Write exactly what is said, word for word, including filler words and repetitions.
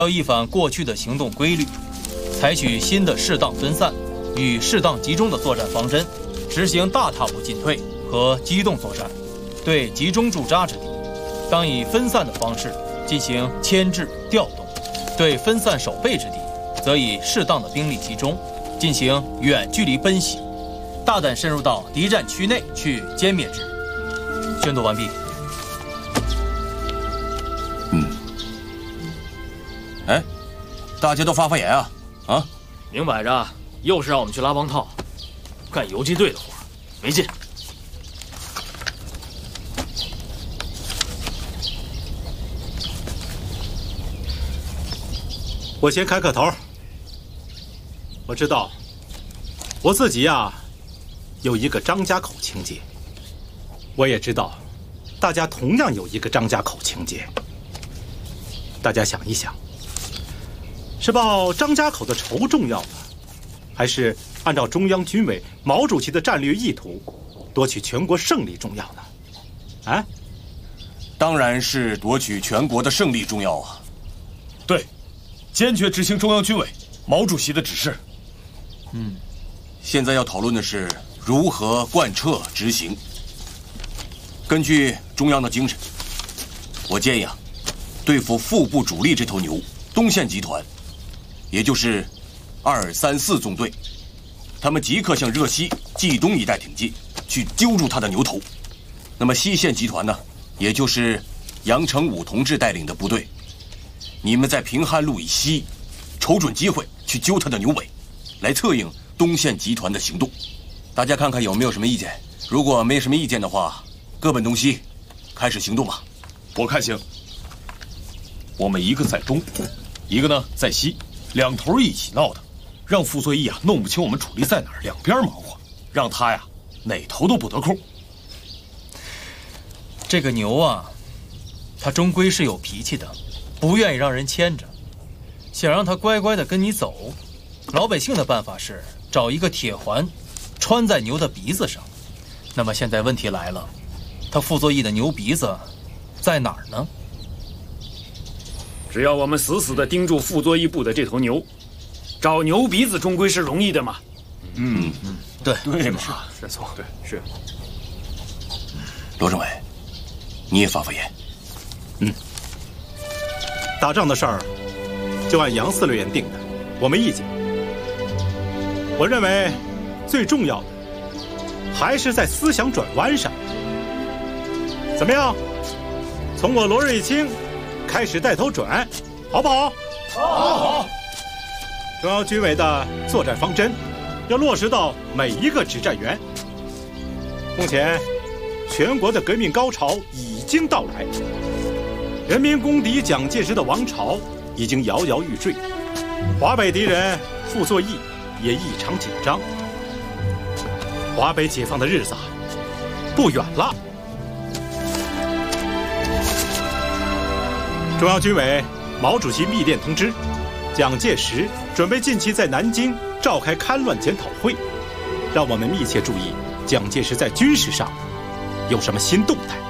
要一反过去的行动规律，采取新的适当分散与适当集中的作战方针，实行大踏步进退和机动作战。对集中驻扎之地，当以分散的方式进行牵制调动；对分散守备之地，则以适当的兵力集中，进行远距离奔袭，大胆深入到敌占区内去歼灭之。宣读完毕。 嗯。哎，大家都发发言啊！啊， 明摆着又是让我们去拉帮套，干游击队的活，没劲。 我先开个头。我知道，我自己呀，有一个张家口情节。我也知道，大家同样有一个张家口情节。大家想一想，是报张家口的仇重要呢，还是按照中央军委毛主席的战略意图，夺取全国胜利重要呢？啊？ 当然是夺取全国的胜利重要啊！ 对。坚决执行中央军委毛主席的指示。 嗯，现在要讨论的是如何贯彻执行。根据中央的精神，我建议啊，对付腹部主力这头牛东线集团，也就是二三四纵队，他们即刻向热西、冀东一带挺进，去揪住他的牛头。那么西线集团呢，也就是杨成武同志带领的部队。你们在平汉路以西，瞅准机会去揪他的牛尾，来策应东线集团的行动。大家看看有没有什么意见？如果没什么意见的话，各奔东西，开始行动吧。 我看行。我们一个在东，一个呢在西，两头一起闹的，让傅作义啊弄不清我们主力在哪儿，两边忙活，让他呀哪头都不得空。 这个牛啊，他终归是有脾气的。不愿意让人牵着，想让他乖乖的跟你走。老百姓的办法是找一个铁环，穿在牛的鼻子上。那么现在问题来了，他傅作义的牛鼻子在哪儿呢？ 只要我们死死地盯住傅作义部的这头牛，找牛鼻子终归是容易的嘛。 嗯嗯，对对嘛， 是错，对是。 罗政委，你也发发言。 嗯。打仗的事儿，就按杨司令员定的，我没意见。我认为，最重要的还是在思想转弯上。怎么样？从我罗瑞卿开始带头转，好不好？ 好，好。 中央军委的作战方针要落实到每一个指战员。目前，全国的革命高潮已经到来。人民公敌蒋介石的王朝已经摇摇欲坠，华北敌人傅作义也异常紧张。华北解放的日子不远了。中央军委毛主席密电通知，蒋介石准备近期在南京召开戡乱检讨会，让我们密切注意蒋介石在军事上有什么新动态。